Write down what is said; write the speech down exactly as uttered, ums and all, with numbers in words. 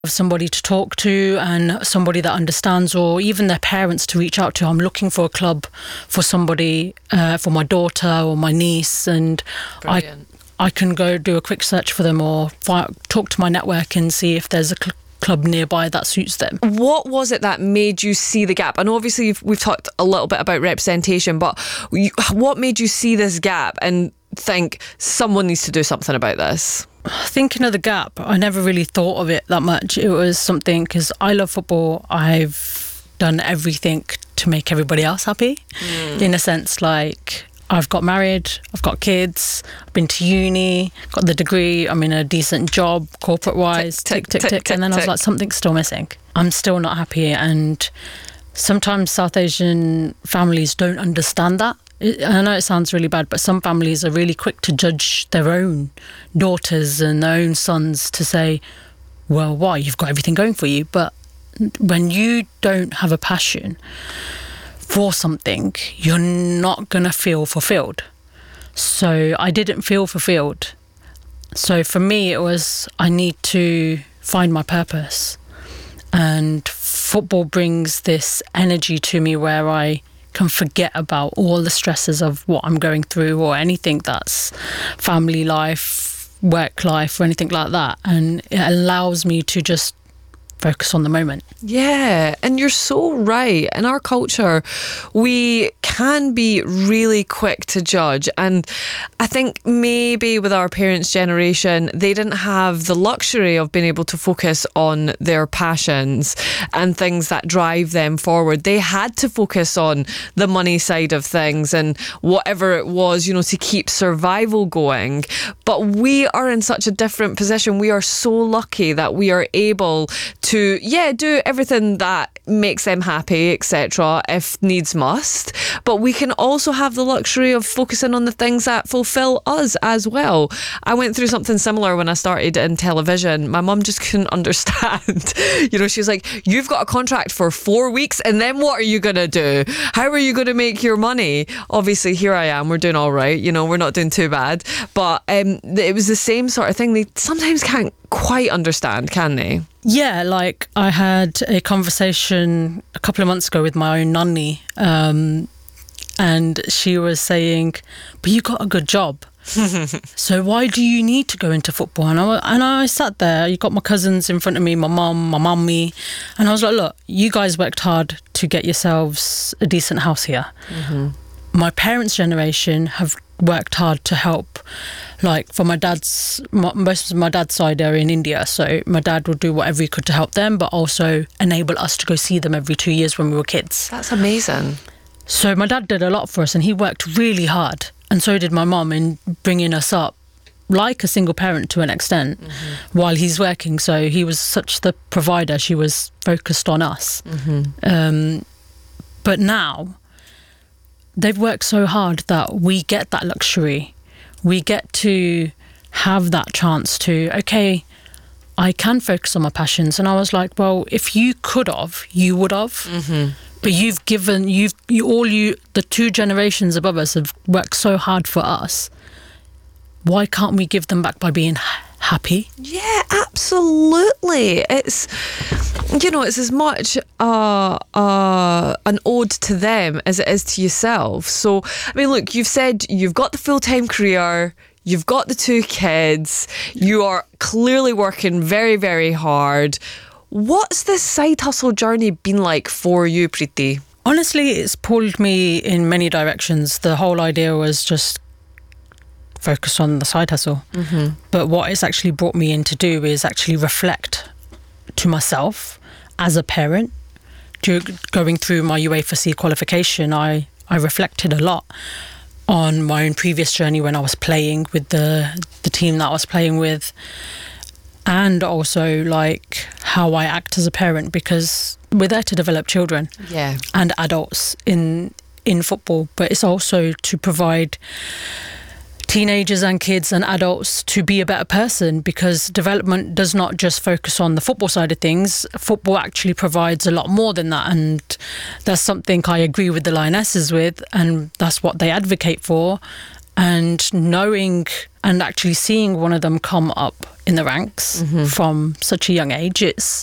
somebody to talk to and somebody that understands, or even their parents to reach out to. I'm looking for a club for somebody, uh, for my daughter or my niece, and Brilliant. I I can go do a quick search for them, or fi- talk to my network and see if there's a cl- club nearby that suits them. What was it that made you see the gap? I know obviously you've, we've talked a little bit about representation, but you, what made you see this gap and think someone needs to do something about this? Thinking of the gap, I never really thought of it that much. It was something, because I love football. I've done everything to make everybody else happy. Mm. In a sense, like, I've got married, I've got kids, I've been to uni, got the degree, I'm in a decent job, corporate-wise, tick, tick, tick, tick, tick. And then I was like, something's still missing. I'm still not happy. And sometimes South Asian families don't understand that. I know it sounds really bad, but some families are really quick to judge their own daughters and their own sons to say, well, why? You've got everything going for you. But when you don't have a passion for something, you're not going to feel fulfilled. So I didn't feel fulfilled. So for me, it was, I need to find my purpose. And football brings this energy to me where I can forget about all the stresses of what I'm going through, or anything that's family life, work life, or anything like that. And it allows me to just focus on the moment. Yeah, and you're so right. In our culture, we can be really quick to judge. And I think maybe with our parents' generation, they didn't have the luxury of being able to focus on their passions and things that drive them forward. They had to focus on the money side of things and whatever it was, you know, to keep survival going. But we are in such a different position. We are so lucky that we are able to to, yeah, do everything that makes them happy, et cetera, if needs must. But we can also have the luxury of focusing on the things that fulfill us as well. I went through something similar when I started in television. My mum just couldn't understand. You know, she was like, you've got a contract for four weeks and then what are you going to do? How are you going to make your money? Obviously, here I am. We're doing all right. You know, we're not doing too bad. But um, it was the same sort of thing. They sometimes can't quite understand, can they? Yeah, like I had a conversation a couple of months ago with my own nanny, um, and she was saying, but you got a good job. So why do you need to go into football? And I, and I sat there, you got my cousins in front of me, my mum, my mummy, and I was like, look, you guys worked hard to get yourselves a decent house here. Mm-hmm. My parents' generation have worked hard to help. Like for my dad's, my, most of my dad's side are in India, so my dad would do whatever he could to help them, but also enable us to go see them every two years when we were kids. That's amazing. So my dad did a lot for us, and he worked really hard, and so did my mum in bringing us up like a single parent to an extent, mm-hmm. while he's working. So he was such the provider. She was focused on us. Mm-hmm. Um, but now they've worked so hard that we get that luxury. We get to have that chance to, okay, I can focus on my passions. And I was like, well, if you could have, you would have. Mm-hmm. But you've given, you've you, all you, the two generations above us have worked so hard for us. Why can't we give them back by being happy? Yeah, absolutely. It's, you know, it's as much uh, uh, an ode to them as it is to yourself. So, I mean, look, you've said you've got the full-time career, you've got the two kids, you are clearly working very, very hard. What's this side hustle journey been like for you, Preeti? Honestly, it's pulled me in many directions. The whole idea was just focus on the side hustle. Mm-hmm. But what it's actually brought me in to do is actually reflect to myself as a parent. Going through my UEFA C qualification, I, I reflected a lot on my own previous journey when I was playing with the the team that I was playing with, and also like how I act as a parent, because we're there to develop children yeah. and adults in in football, but it's also to provide teenagers and kids and adults to be a better person, because development does not just focus on the football side of things. Football actually provides a lot more than that, and that's something I agree with the Lionesses with, and that's what they advocate for. And knowing and actually seeing one of them come up in the ranks mm-hmm. from such a young age, it's